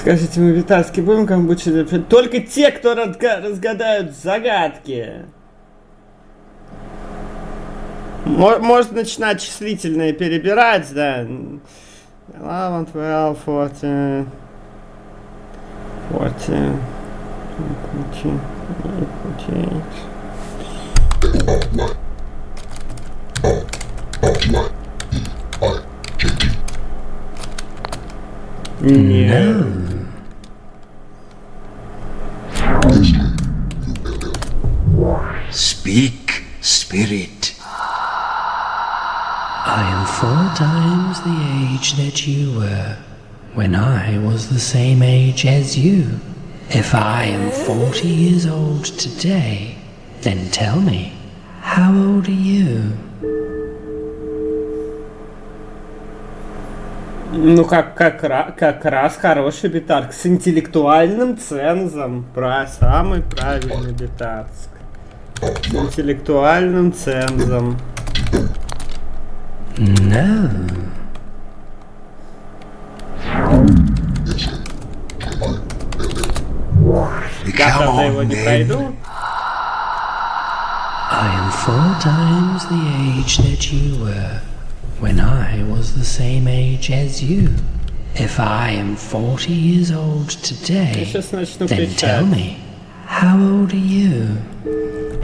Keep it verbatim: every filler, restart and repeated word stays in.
Скажите, мы витальский будем камбучу? Только те, кто разга- разгадают загадки. Можно начинать числительные перебирать, да. eleven, twelve, fourteen, fourteen, No. Speak, spirit. I am four times the age that you were when I was the same age as you. If I am forty years old today, then tell me, how old are you? Ну, как, как, ра- как раз хороший битарк с интеллектуальным цензом. Про самый правильный битарск. С интеллектуальным цензом. No. Я, правда, его не пройду. I am four times the age that you were when I was the same age as you. If I am forty years old today, Я сейчас начну then кричать. tell me, how old are you?